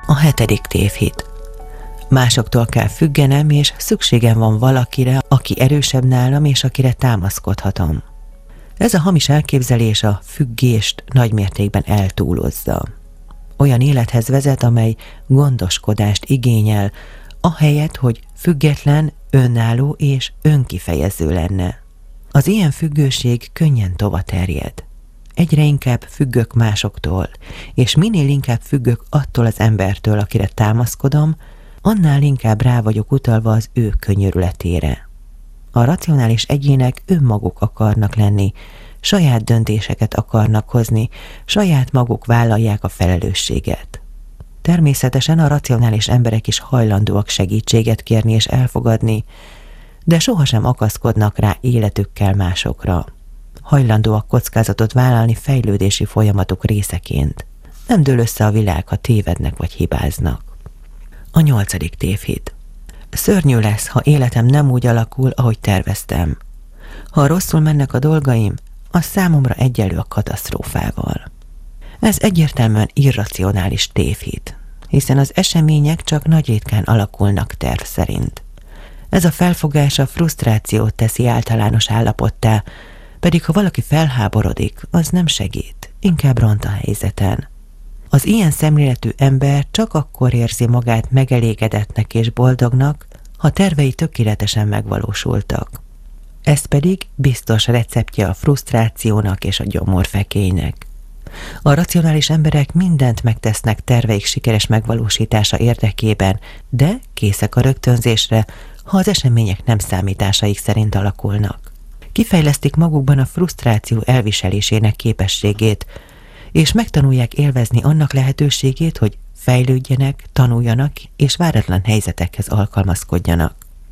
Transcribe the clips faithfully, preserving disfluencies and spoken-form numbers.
A hetedik tévhit. Másoktól kell függenem, és szükségem van valakire, aki erősebb nálam, és akire támaszkodhatom. Ez a hamis elképzelés a függést nagymértékben eltúlozza. Olyan élethez vezet, amely gondoskodást igényel, ahelyett, hogy független, önálló és önkifejező lenne. Az ilyen függőség könnyen tova terjed. Egyre inkább függök másoktól, és minél inkább függök attól az embertől, akire támaszkodom, annál inkább rá vagyok utalva az ő könyörületére. A racionális egyének önmaguk akarnak lenni, saját döntéseket akarnak hozni, saját maguk vállalják a felelősséget. Természetesen a racionális emberek is hajlandóak segítséget kérni és elfogadni, de sohasem akaszkodnak rá életükkel másokra. Hajlandóak kockázatot vállalni fejlődési folyamatok részeként. Nem dől össze a világ, ha tévednek vagy hibáznak. A nyolcadik tévhit. Szörnyű lesz, ha életem nem úgy alakul, ahogy terveztem. Ha rosszul mennek a dolgaim, az számomra egyenlő a katasztrófával. Ez egyértelműen irracionális tévhit, hiszen az események csak nagy ritkán alakulnak terv szerint. Ez a felfogás a frusztrációt teszi általános állapottá, pedig ha valaki felháborodik, az nem segít, inkább ront a helyzeten. Az ilyen szemléletű ember csak akkor érzi magát megelégedetnek és boldognak, ha tervei tökéletesen megvalósultak. Ez pedig biztos receptje a frusztrációnak és a gyomorfekénynek. A racionális emberek mindent megtesznek terveik sikeres megvalósítása érdekében, de készek a rögtönzésre, ha az események nem számításaik szerint alakulnak. Kifejlesztik magukban a frusztráció elviselésének képességét, és megtanulják élvezni annak lehetőségét, hogy fejlődjenek, tanuljanak és váratlan helyzetekhez alkalmazkodjanak.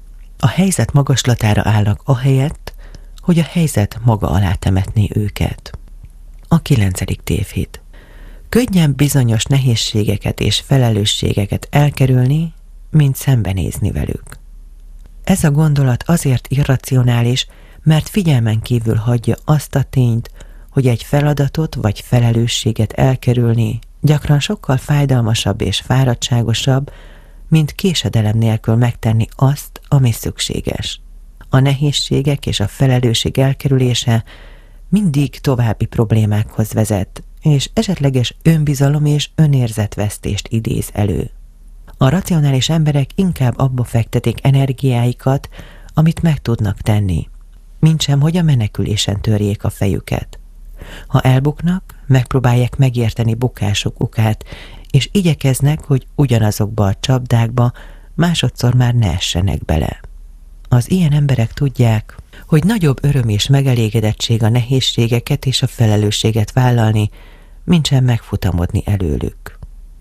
A helyzet magaslatára állnak ahelyett, hogy a helyzet maga alá temetné őket. A kilencedik tévhit. Könnyebb bizonyos nehézségeket és felelősségeket elkerülni, mint szembenézni velük. Ez a gondolat azért irracionális, mert figyelmen kívül hagyja azt a tényt, hogy egy feladatot vagy felelősséget elkerülni gyakran sokkal fájdalmasabb és fáradtságosabb, mint késedelem nélkül megtenni azt, ami szükséges. A nehézségek és a felelősség elkerülése mindig további problémákhoz vezet, és esetleges önbizalom és önérzetvesztést idéz elő. A racionális emberek inkább abba fektetik energiáikat, amit meg tudnak tenni, mintsem, hogy a menekülésen törjék a fejüket. Ha elbuknak, megpróbálják megérteni bukások okát, és igyekeznek, hogy ugyanazokba a csapdákba másodszor már ne essenek bele. Az ilyen emberek tudják, hogy nagyobb öröm és megelégedettség a nehézségeket és a felelősséget vállalni, mintsem megfutamodni előlük.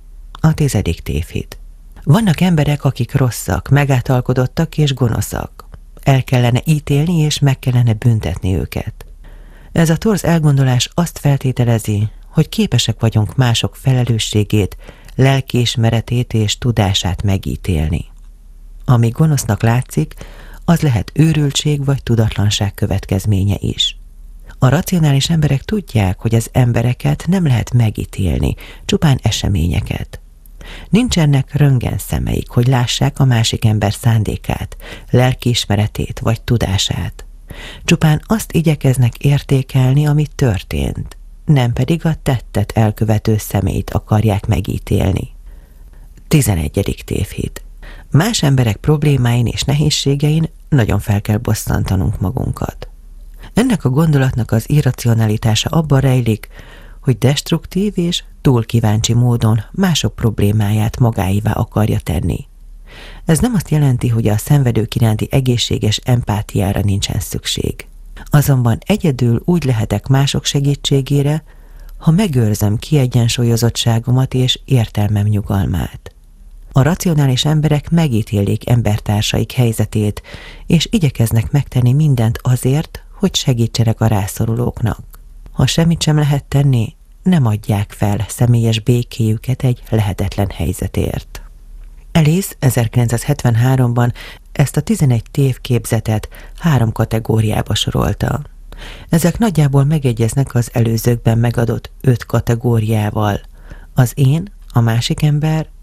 A tizedik tévhit. Vannak emberek, akik rosszak, megátalkodottak és gonoszak. El kellene ítélni és meg kellene büntetni őket. Ez a torz elgondolás azt feltételezi, hogy képesek vagyunk mások felelősségét, lelkiismeretét és tudását megítélni. Ami gonosznak látszik, az lehet őrültség vagy tudatlanság következménye is. A racionális emberek tudják, hogy az embereket nem lehet megítélni, csupán eseményeket. Nincsenek röntgen szemeik, hogy lássák a másik ember szándékát, lelkiismeretét vagy tudását. Csupán azt igyekeznek értékelni, ami történt, nem pedig a tettet elkövető személyt akarják megítélni. tizenegyedik tévhit. Más emberek problémáin és nehézségein nagyon fel kell bosszantanunk magunkat. Ennek a gondolatnak az irracionalitása abban rejlik, hogy destruktív és túl kíváncsi módon mások problémáját magáévá akarja tenni. Ez nem azt jelenti, hogy a szenvedők iránti egészséges empátiára nincsen szükség. Azonban egyedül úgy lehetek mások segítségére, ha megőrzöm kiegyensúlyozottságomat és értelmem nyugalmát. A racionális emberek megítélik embertársaik helyzetét, és igyekeznek megtenni mindent azért, hogy segítsenek a rászorulóknak. Ha semmit sem lehet tenni, nem adják fel személyes békéjüket egy lehetetlen helyzetért. Alice ezerkilencszázhetvenháromban ezt a tizenegy tévképzetet három kategóriába sorolta. Ezek nagyjából megegyeznek az előzőkben megadott öt kategóriával: az én, a másik ember,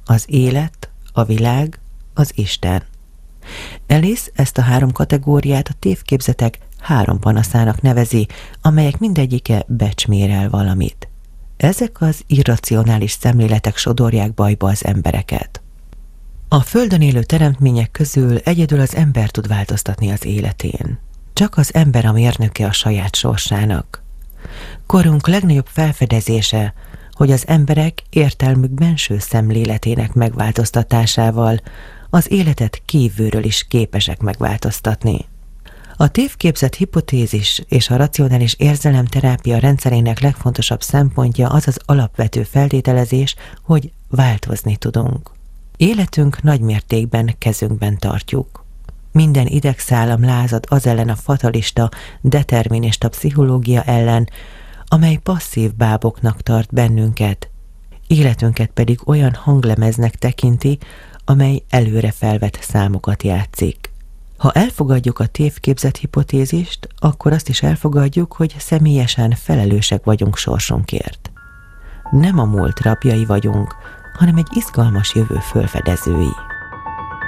az élet, a világ, az Isten. Alice ezt a három kategóriát a tévképzetek három panaszának nevezi, amelyek mindegyike becsmérel valamit. Ezek az irracionális szemléletek sodorják bajba az embereket. A Földön élő teremtmények közül egyedül az ember tud változtatni az életén. Csak az ember a mérnöke a saját sorsának. Korunk legnagyobb felfedezése, hogy az emberek értelmük benső szemléletének megváltoztatásával az életet kívülről is képesek megváltoztatni. A tévképzet hipotézis és a racionális érzelemterápia rendszerének legfontosabb szempontja az az alapvető feltételezés, hogy változni tudunk. Életünk nagymértékben kezünkben tartjuk. Minden idegszálam lázad az ellen a fatalista, determinista pszichológia ellen, amely passzív báboknak tart bennünket, életünket pedig olyan hanglemeznek tekinti, amely előre felvett számokat játszik. Ha elfogadjuk a tévképzet hipotézist, akkor azt is elfogadjuk, hogy személyesen felelősek vagyunk sorsunkért. Nem a múlt rabjai vagyunk, hanem egy izgalmas jövő fölfedezői.